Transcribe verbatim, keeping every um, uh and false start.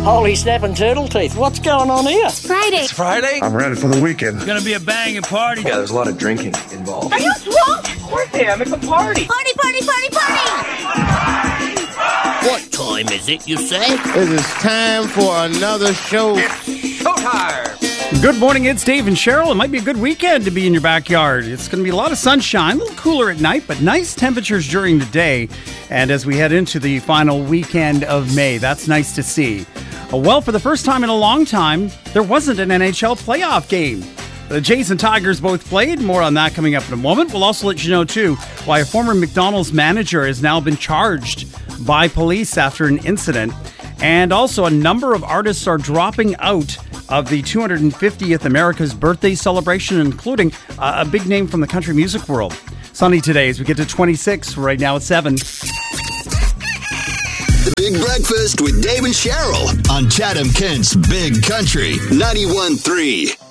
Holy snapping turtle teeth. What's going on here? It's Friday. It's Friday? I'm ready for the weekend. It's gonna be a banging party. Yeah, there's a lot of drinking involved. Are you drunk? Of course I am. It's a party. Party, party, party, party! What time is it, you say? It is time for another show. It's showtime! Good morning, it's Dave and Cheryl. It might be a good weekend to be in your backyard. It's going to be a lot of sunshine, a little cooler at night, but nice temperatures during the day. And as we head into the final weekend of May, that's nice to see. Uh, well, for the first time in a long time, there wasn't an N H L playoff game. The Jays and Tigers both played. More on that coming up in a moment. We'll also let you know, too, why a former McDonald's manager has now been charged by police after an incident. And also, a number of artists are dropping out of the two hundred fiftieth America's Birthday celebration, including uh, a big name from the country music world. Sunny today as we get to twenty-six. Right now it's seven. The Big Breakfast with Dave and Cheryl on Chatham Kent's Big Country ninety-one point three.